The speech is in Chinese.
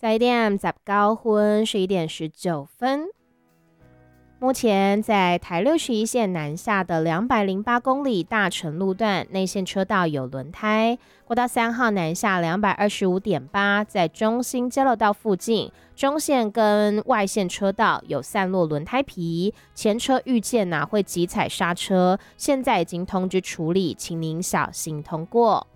11點19分，11點19分。目前在台61线南下的208公里大成路段内线车道有轮胎，国道3号南下225.8，在中兴交流道附近中线跟外线车道有散落轮胎皮，前车预见会急踩刹车，现在已经通知处理，请您小心通过。